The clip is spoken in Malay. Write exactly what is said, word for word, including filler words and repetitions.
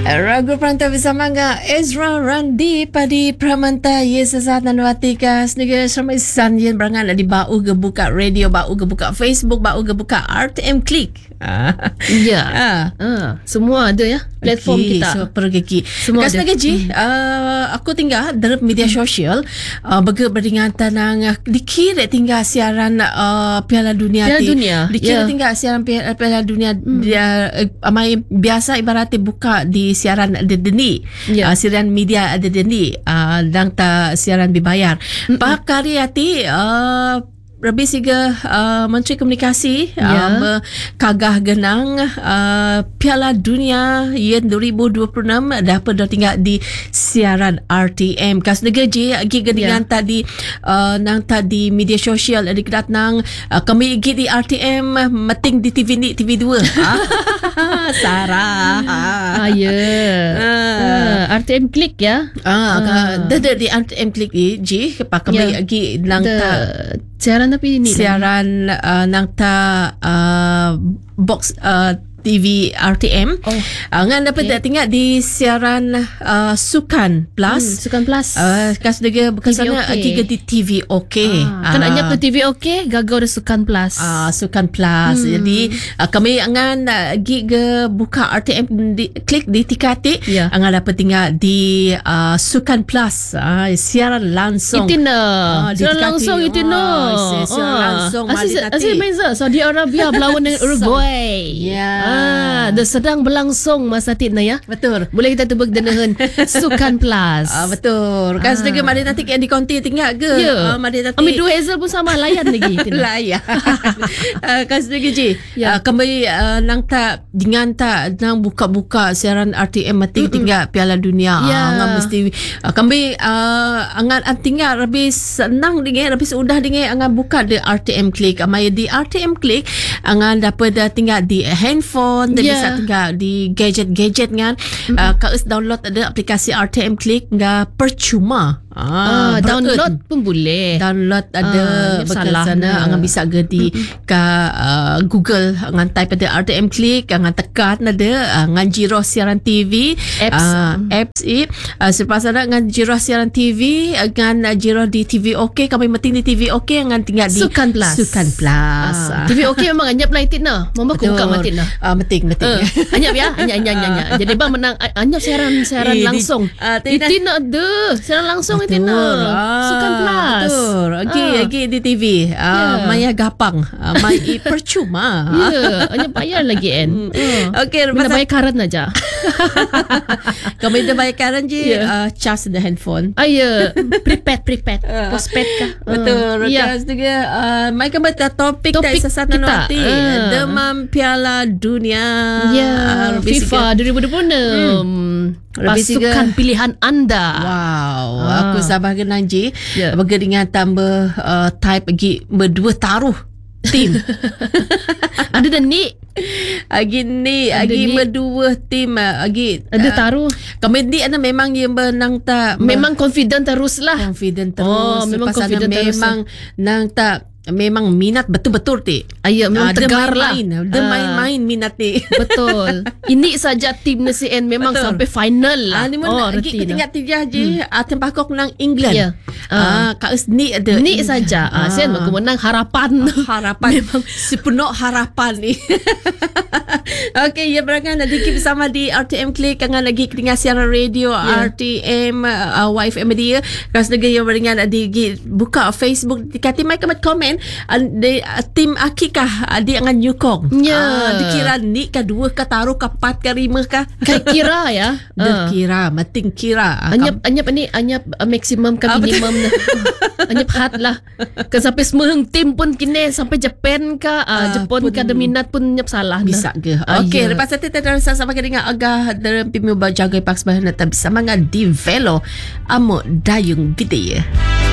Ragu Perantau bersama dengan Ezra Randi Padi Pramanta Yesasat Nanwatika Sniga Sermai Sanjian Berangan di bau ke buka radio, bau ke buka Facebook, bau ke buka R T M Klik. Ya. Ah. Ah. Semua ada ya platform okay, kita. So pergi. Semua Kas ada. Gaji, hmm. uh, aku tinggal dalam media sosial uh, bagi beringat tanang uh, dikira tinggal siaran uh, Piala Dunia. Piala ti, Dunia. Dikira Yeah. tinggal siaran Piala, Piala Dunia hmm. dia uh, amai biasa ibaratnya buka di siaran ada deni. Yeah. Uh, siaran media ada deni uh, dan tak siaran dibayar. Hmm. Pak Karyati uh, Rabi Siga uh, Menteri Komunikasi yeah. uh, kagah genang uh, Piala Dunia Yen dua ribu dua puluh enam dapat dah tinggal di siaran R T M. Kas negaji giga dengan yeah. tadi uh, nang tadi media sosial adik kedat nang uh, kami gigi di R T M meting di T V ni T V dua. Sarah. Ah ya. Yeah. Uh, R T M Klik ya. Ah, uh, dah di R T M Klik ni ji kepak kami gigi nang ta siaran tapi ini siaran uh, nang ta uh, box uh, T V R T M. Oh. Uh, ngan dapat okay. tinggal di siaran uh, Sukan Plus. Hmm, Sukan Plus. Uh, kas dia bekasana okay. giga di T V OK. Ah, kan uh, anyap ke T V OK, gagal di Sukan Plus. Ah, uh, Sukan Plus. Hmm. Jadi uh, kami ngan uh, giga buka R T M di, klik di tikati. Yeah. Ngan dapat tinggal di uh, Sukan Plus. Uh, siaran langsung. Itina. Uh, siaran langsung itina. Oh, siaran uh. langsung. Asyik asyik main Saudi Arabia berlawan dengan Uruguay. Ya. Yeah. Ah, dah sedang berlangsung masa tina ya. Betul. Boleh kita tebak denahan Sukan Plus. Ah, betul. Kan ah. sedang mari nanti yang di konti tinggal ke? Ya. Ah, mari nanti. Ambil dua Hazel pun sama layan lagi. Layan. uh, kan sedang je. Ya. Uh, kembali uh, nang tak dengan tak nang buka-buka siaran R T M mati tinggal Piala Dunia. Ya. Ah, ngam mesti uh, kembali uh, angan tinggal lebih senang dengan lebih sudah dengan angan buka di R T M Klik. Amai di R T M Klik angan dapat tinggal di handphone. Dia yeah. bisa tinggal di gadget-gadget kan. Mm-hmm. Uh, kalau download ada aplikasi R T M Klik enggak percuma. Ah, ah download pun boleh. Download ada ah, bekas sana angan bisa ke di mm-hmm. ke uh, Google angan type ada R T M Klik, angan tekan ada angan jiro siaran T V apps uh, apps i uh, selepas ada angan jiro siaran T V angan uh, jiro di T V OK kami meting di T V OK angan tinggal di Sukan Plus. Sukan Plus. Ah. T V OK memang anyap light nah. Mama aku buka matin nah. Ah, meting meting. Uh, anyap ya, anyap anyap anyap. Jadi bang menang anyap siaran siaran langsung. Uh, Itina ada siaran langsung itina. Ah, Sukan Plus. Betul. Lagi ah. lagi di T V. Ah, yeah. Maya gapang. Ah, mai percuma. Ya, yeah. Anyap bayar lagi en. Mm. Okey, mana bayar karen aja. Kami dah bayar karen je yeah. uh, charge the handphone. Ah ya, prepaid prepaid. Uh, postpaid kah? Betul. Ya. Yeah. Juga uh, mai kembali topik topik sesatan nanti. Uh. Demam Piala Dunia. Ya, yeah. uh, FIFA dua ribu dua puluh enam. Hmm. Pasukan pilihan anda. Wow. Ah. Aku sabar genang je. Yeah. Bagi dengan tambah uh, type lagi berdua taruh tim. Ada dah ni. Lagi ni lagi berdua tim lagi ada taruh. Kami ni ada memang yang menang tak memang confident teruslah. Confident terus. Oh, memang confident terus. Memang nang tak memang minat betul-betul ti. Ayo memang uh, tegar lah. Dia uh, main-main minat ni. Betul. Ini saja tim C N memang betul. Sampai final lah. Ah, ni oh, reti tinggal tiga je. Hmm. Ah, tempat kau menang England. Yeah. Ah, uh, kau ni ada. Ni saja. Ah, Sen aku menang harapan. Harapan memang sepenuh harapan ni. Okey, ya berangan lagi bersama di R T M Klik kangan lagi dengan siaran radio yeah. R T M uh, Y F M Media. Kas lagi ya berangan di buka Facebook dikati mai kemat komen di uh, tim Akikah di angan nyukong. Ya. Yeah. Uh, dikira ni ka dua ka taruh ka empat ka lima ka. Kai kira ya. Dikira, mating kira. Anyap anyap ni anyap uh, maksimum ka minimum na. Anyap hat lah. Kan sampai semua tim pun kini sampai Japan ka, uh, Jepun ka minat pun nyap salah na. Bisa ke. Okey, lepas itu kita dah sama dengan agak dalam pemilu berjaga paks bahan tak bisa mangga di velo amo dayung gede.